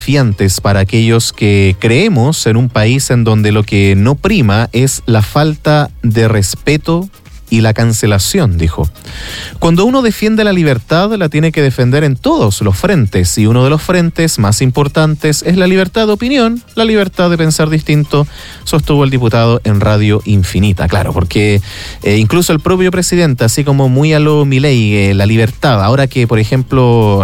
desafiantes para aquellos que creemos en un país en donde lo que no prima es la falta de respeto y la cancelación, dijo. Cuando uno defiende la libertad, la tiene que defender en todos los frentes, y uno de los frentes más importantes es la libertad de opinión, la libertad de pensar distinto, sostuvo el diputado en Radio Infinita. Claro, porque incluso el propio presidente, así como muy a lo Milei, la libertad, ahora que, por ejemplo,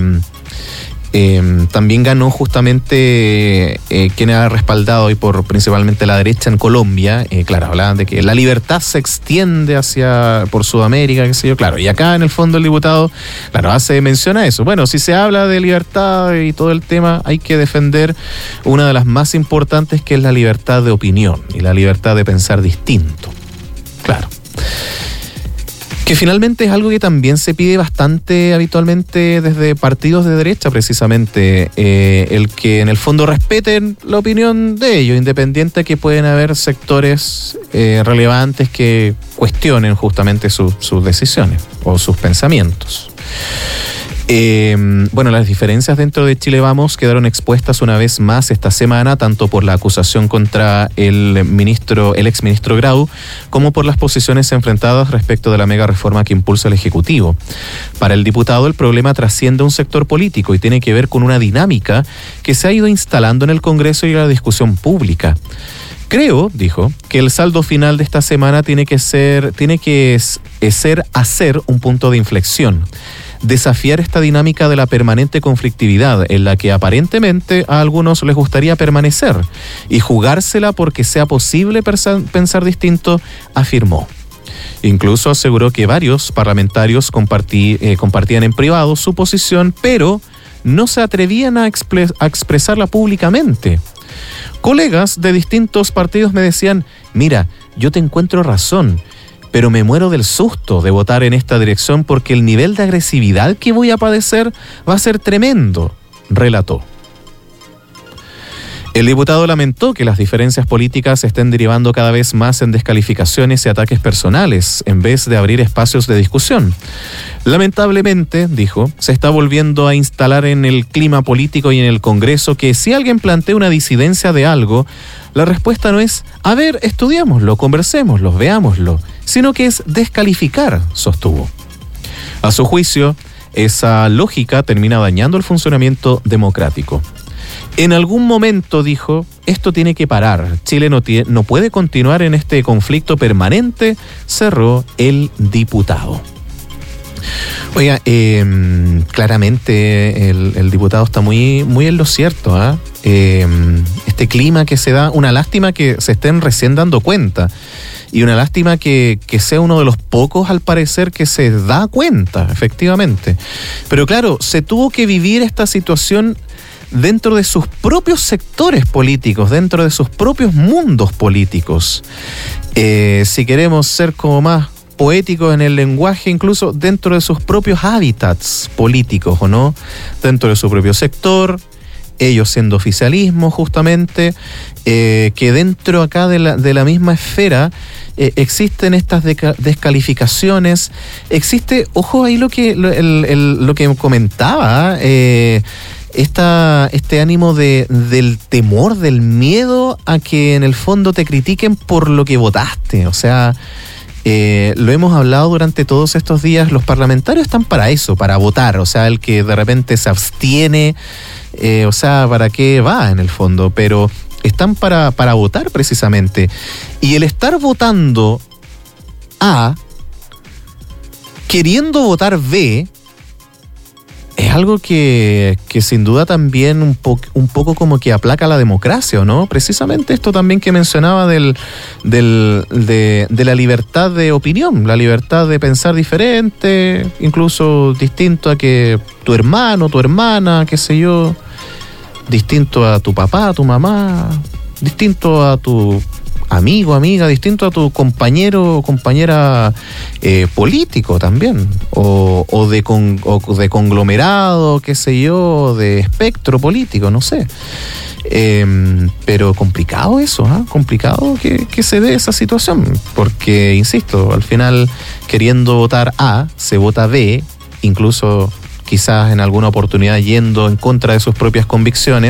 también ganó justamente quien ha respaldado hoy por principalmente la derecha en Colombia. Claro, hablaban de que la libertad se extiende por Sudamérica, qué sé yo, claro, y acá en el fondo el diputado, claro, hace mención a eso. Bueno, si se habla de libertad y todo el tema, hay que defender una de las más importantes, que es la libertad de opinión y la libertad de pensar distinto. Claro. Que finalmente es algo que también se pide bastante habitualmente desde partidos de derecha, precisamente, el que en el fondo respeten la opinión de ellos, independiente que pueden haber sectores relevantes que cuestionen justamente sus decisiones o sus pensamientos. Bueno, las diferencias dentro de Chile Vamos quedaron expuestas una vez más esta semana, tanto por la acusación contra el exministro Grau, como por las posiciones enfrentadas respecto de la mega reforma que impulsa el Ejecutivo. Para el diputado, el problema trasciende un sector político y tiene que ver con una dinámica que se ha ido instalando en el Congreso y en la discusión pública. Creo, dijo, que el saldo final de esta semana tiene que ser hacer un punto de inflexión. Desafiar esta dinámica de la permanente conflictividad en la que aparentemente a algunos les gustaría permanecer y jugársela porque sea posible pensar distinto, afirmó. Incluso aseguró que varios parlamentarios compartían en privado su posición, pero no se atrevían a expresarla públicamente. Colegas de distintos partidos me decían: mira, yo te encuentro razón, pero me muero del susto de votar en esta dirección porque el nivel de agresividad que voy a padecer va a ser tremendo, relató. El diputado lamentó que las diferencias políticas estén derivando cada vez más en descalificaciones y ataques personales, en vez de abrir espacios de discusión. Lamentablemente, dijo, se está volviendo a instalar en el clima político y en el Congreso que si alguien plantea una disidencia de algo, la respuesta no es, a ver, estudiémoslo, conversémoslo, veámoslo, sino que es descalificar, sostuvo. A su juicio, esa lógica termina dañando el funcionamiento democrático. En algún momento, dijo, esto tiene que parar. Chile no puede continuar en este conflicto permanente, cerró el diputado. Oiga, claramente el diputado está muy, muy en lo cierto, este clima que se da, una lástima que se estén recién dando cuenta. Y una lástima que sea uno de los pocos, al parecer, que se da cuenta, efectivamente. Pero claro, se tuvo que vivir esta situación dentro de sus propios sectores políticos, dentro de sus propios mundos políticos. Si queremos ser como más poéticos en el lenguaje, incluso dentro de sus propios hábitats políticos, ¿o no? Dentro de su propio sector, ellos siendo oficialismo justamente, que dentro acá de la misma esfera existen estas descalificaciones, existe, ojo ahí lo que comentaba, este ánimo del temor, del miedo a que en el fondo te critiquen por lo que votaste. O sea, lo hemos hablado durante todos estos días, los parlamentarios están para eso, para votar. O sea, el que de repente se abstiene, o sea, ¿para qué va en el fondo? Pero están para votar precisamente. Y el estar votando A, queriendo votar B, es algo que sin duda también un poco como que aplaca la democracia, ¿o no? Precisamente esto también que mencionaba de la libertad de opinión, la libertad de pensar diferente, incluso distinto a que tu hermano, tu hermana, qué sé yo, distinto a tu papá, a tu mamá, distinto a tu amigo, amiga, distinto a tu compañero o compañera político también, o de conglomerado, qué sé yo, de espectro político, no sé. Pero complicado eso, complicado que se dé esa situación, porque, insisto, al final, queriendo votar A, se vota B, incluso quizás en alguna oportunidad yendo en contra de sus propias convicciones,